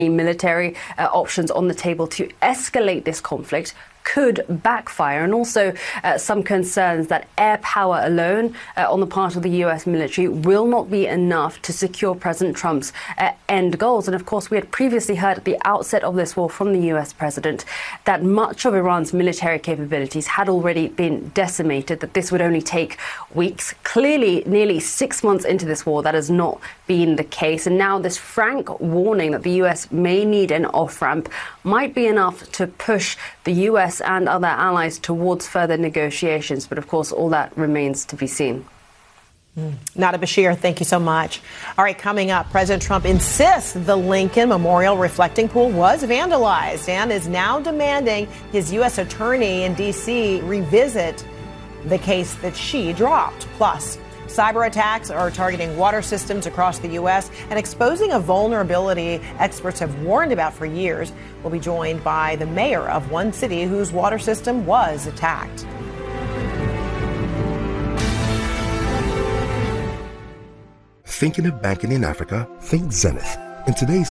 military options on the table to escalate this conflict could backfire, and also some concerns that air power alone on the part of the US military will not be enough to secure President Trump's end goals. And of course, we had previously heard at the outset of this war from the US president that much of Iran's military capabilities had already been decimated, that this would only take weeks. Clearly, nearly 6 months into this war, that has not been the case. And now this frank warning that the US may need an off-ramp might be enough to push the US and other allies towards further negotiations. But of course, all that remains to be seen. Nada Bashir, thank you so much. All right, coming up, President Trump insists the Lincoln Memorial reflecting pool was vandalized and is now demanding his U.S. attorney in D.C. revisit the case that she dropped. Plus, cyber attacks are targeting water systems across the U.S. and exposing a vulnerability experts have warned about for years. We'll be joined by the mayor of one city whose water system was attacked. Thinking of banking in Africa? Think Zenith. In today's